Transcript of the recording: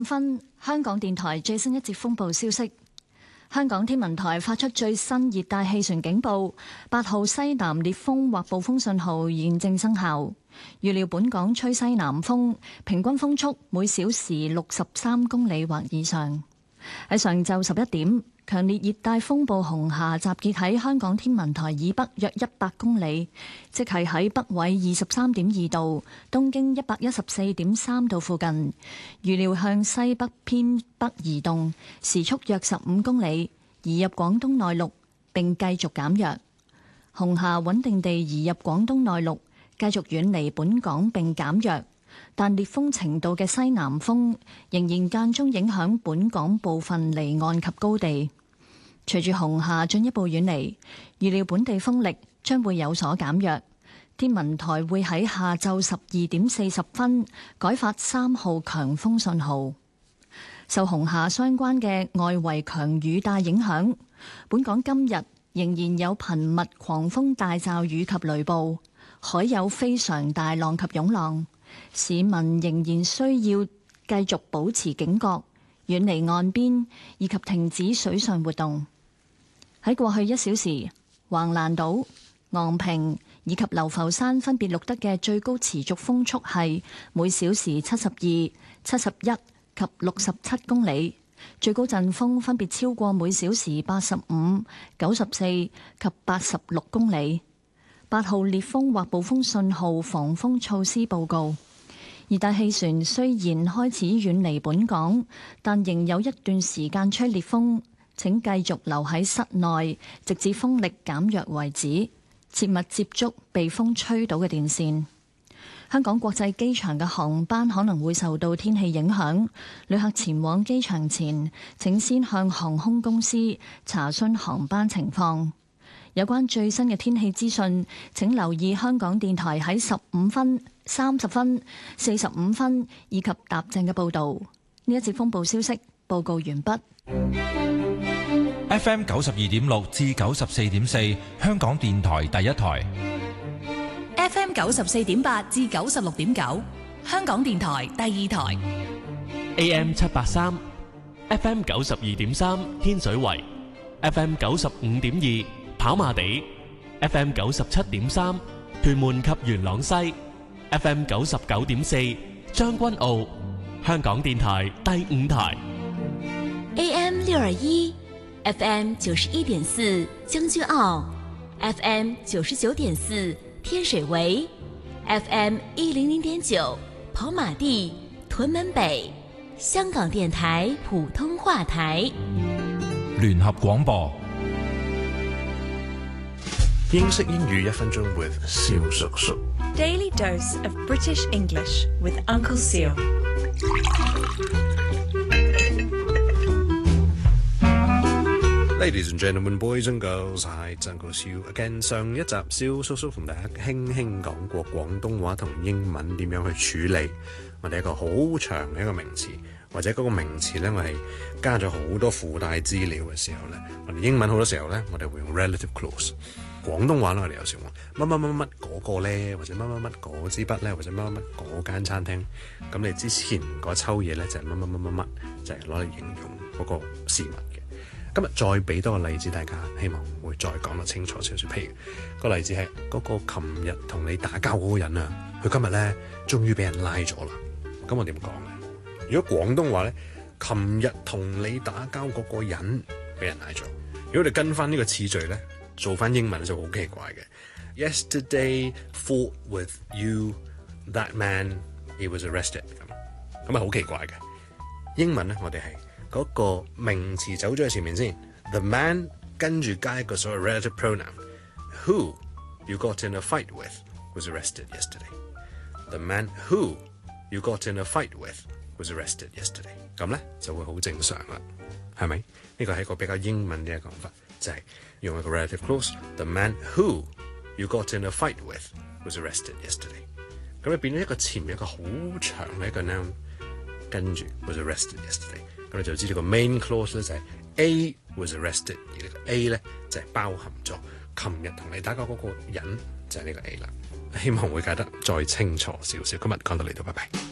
香港電台最新一節風暴消息。香港天文台發出最新熱帶氣旋警報，8號西南烈風或暴風信號現正生效。預料本港吹西南風，平均風速每小時63公里或以上。喺上晝11點，強烈熱帶風暴紅霞集結喺香港天文台以北約100公里，即係喺北緯23.2度、東經114.3度附近。預料向西北偏北移動，時速約15公里，移入廣東內陸並繼續減弱。紅霞穩定地移入廣東內陸，繼續遠離本港並減弱。但烈風程度嘅西南風仍然間中影響本港部分離岸及高地。隨住紅霞進一步遠離，預料本地風力將會有所減弱。天文台會喺下晝12點40分改發3號強風信號。受紅霞相關嘅外圍強雨帶影響，本港今日仍然有頻密狂風大驟雨及雷暴，海有非常大浪及湧浪。市民仍然需要繼續保持警覺，遠離岸邊以及停止水上活動。喺過去1小時，橫瀾島、昂坪以及流浮山分別錄得嘅最高持續風速係每小時72、71及67公里，最高陣風分別超過每小時85、94及86公里。8號烈風或暴風信號防風措施報告。熱帶氣旋雖然開始遠離本港，但仍有一段時間吹烈風。請繼續留喺室內，直至風力減弱為止。切勿接觸被風吹倒嘅電線。香港國際機場嘅航班可能會受到天氣影響，旅客前往機場前，請先向航空公司查詢航班情況。有關最新嘅天氣資訊，請留意香港電台喺15分、30分、45分以及踏正嘅報導。呢一節風暴消息報告完畢。 FM 92.6至94.4，香港電台第一台。 FM 94.8至96.9，香港電台第二台。 AM 783 ，FM 92.3，天水圍 ，FM 95.2，跑馬地 ，FM 97.3，屯門及元朗西 ，FM 99.4，將軍澳，香港電台第五台。 AM 621，FM 91.4，將軍澳 ，FM 99.4，天水圍 ，FM 100.9，跑馬地，屯門北，香港電台普通話台。 聯合廣播。 英式英語1分鐘 with 蕭叔叔。 Daily dose of British English with Uncle Seal。 Ladies and gentlemen, boys and girls, hi, it's Uncle Siu again。 上一集蕭叔叔同大家輕輕講過廣東話同英文點樣去處理我哋一個好長嘅一個名詞，或者嗰個名詞呢，我係加咗好多附帶資料嘅時候呢，我哋英文好多時候呢，我哋會用 relative clause。廣東話呢，我哋有時話乜乜乜乜嗰個呢，或者乜乜乜嗰支筆呢，或者乜乜乜嗰間餐廳。咁你之前嗰抽嘢呢，就係乜乜乜乜乜，就係攞嚟形容嗰個事物嘅。今日再俾多個例子，大家希望會再講得清楚少少。譬如個例子係嗰個琴日同你打交嗰個人啊，佢今日咧終於俾人拉咗啦。咁我點講咧？如果廣東話咧，琴日同你打交嗰個人俾人拉咗。如果你跟翻呢個次序咧，做翻英文就好奇怪嘅。Yesterday fought with you, that man, he was arrested。咁啊好奇怪嘅。英文咧，我哋係嗰個名詞走咗喺前面先 ，the man 跟住加一個所謂 relative pronoun，who you got in a fight with was arrested yesterday。The man who you got in a fight with was arrested yesterday。咁咧就會好正常啦，係咪？呢個係一個比較英文嘅講法，就係用一個 relative clause，the man who you got in a fight with was arrested yesterday。咁你變咗一個前面一個好長嘅一個 noun， 跟住 was arrested yesterday。咁你就知道個 main clause 咧就係 A was arrested， 而呢個 A 咧就係包含咗琴日同你打交嗰個人就係呢個 A 啦。希望會解得再清楚少少。今日講到嚟到，拜拜。